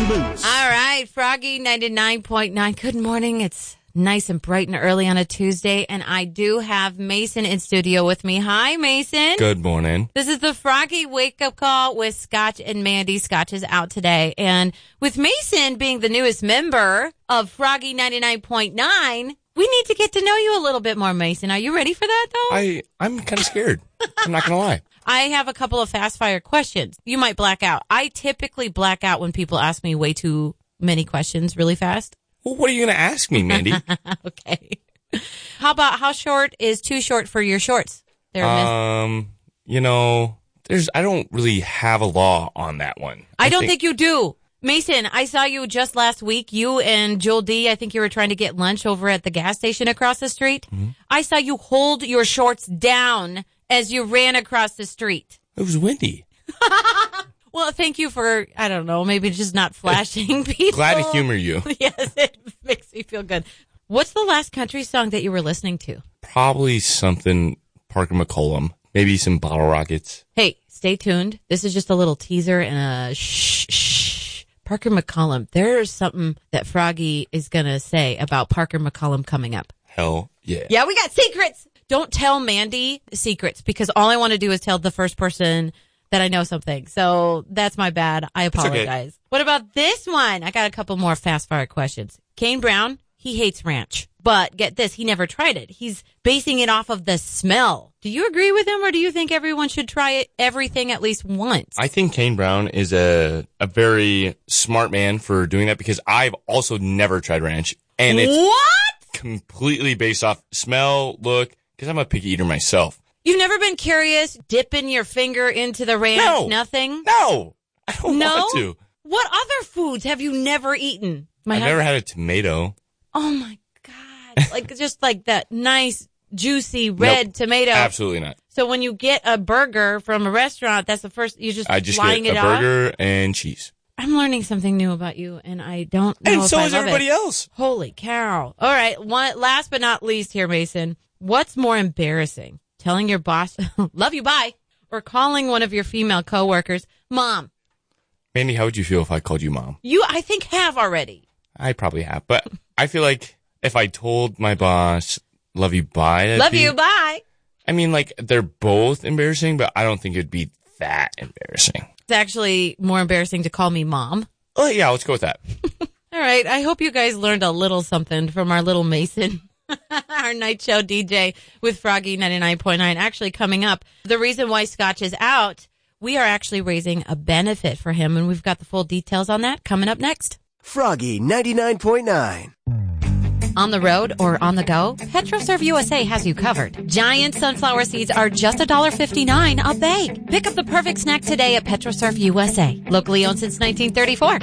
and boots. All right, Froggy 99.9. Good morning. It's nice and bright and early on a Tuesday, and I do have Mason in studio with me. Hi, Mason. Good morning. This is the Froggy wake-up call with Scotch and Mandy. Scotch is out today, and with Mason being the newest member of Froggy 99.9, we need to get to know you a little bit more, Mason. Are you ready for that, though? I'm kind of scared. I'm not going to lie. I have a couple of fast-fire questions. You might black out. I typically black out when people ask me way too many questions really fast. Well, what are you going to ask me, Mandy? Okay. How about how short is too short for your shorts? There, I don't really have a law on that one. I don't think you do. Mason, I saw you just last week. You and Joel D., I think you were trying to get lunch over at the gas station across the street. Mm-hmm. I saw you hold your shorts down as you ran across the street. It was windy. Well, thank you for, I don't know, maybe just not flashing people. Glad to humor you. Yes, it makes me feel good. What's the last country song that you were listening to? Probably something Parker McCollum. Maybe some Bottle Rockets. Hey, stay tuned. This is just a little teaser and a shh. Parker McCollum. There's something that Froggy is going to say about Parker McCollum coming up. Hell yeah. Yeah, we got secrets. Don't tell Mandy secrets because all I want to do is tell the first person that I know something. So that's my bad. I apologize. Okay. What about this one? I got a couple more fast-fire questions. Kane Brown, he hates ranch. But get this, he never tried it. He's basing it off of the smell. Do you agree with him, or do you think everyone should try everything at least once? I think Kane Brown is a very smart man for doing that because I've also never tried ranch. And it's completely based off smell, look, because I'm a picky eater myself. You've never been curious, dipping your finger into the ranch? No. Nothing? No. I don't want to. What other foods have you never eaten? I've never had a tomato. Oh, my God. Like, just like that nice, juicy red tomato. Absolutely not. So when you get a burger from a restaurant, that's the first, I just get a burger and cheese. I'm learning something new about you, and I don't know and if so I is love everybody it. else. Holy cow. All right. Last but not least here, Mason. What's more embarrassing? Telling your boss, love you, bye, or calling one of your female coworkers, Mom? Mandy, how would you feel if I called you Mom? You, I think, have already. I probably have, but I feel like if I told my boss, love you, bye. Love you, bye. I mean, like, they're both embarrassing, but I don't think it'd be that embarrassing. It's actually more embarrassing to call me Mom. Oh, yeah, let's go with that. All right. I hope you guys learned a little something from our little Mason. Our night show DJ with Froggy 99.9. Actually, coming up, the reason why Scotch is out, we are actually raising a benefit for him, and we've got the full details on that coming up next. Froggy 99.9. On the road or on the go, PetroServe USA has you covered. Giant sunflower seeds are just $1.59 a bag. Pick up the perfect snack today at PetroServe USA. Locally owned since 1934.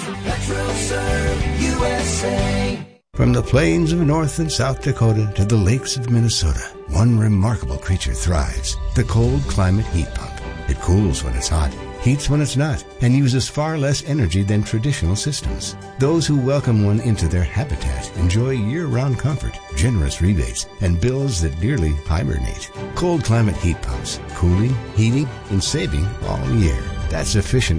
PetroServe USA. From the plains of North and South Dakota to the lakes of Minnesota, one remarkable creature thrives, the cold climate heat pump. It cools when it's hot, heats when it's not, and uses far less energy than traditional systems. Those who welcome one into their habitat enjoy year-round comfort, generous rebates, and bills that nearly hibernate. Cold climate heat pumps, cooling, heating, and saving all year. That's efficient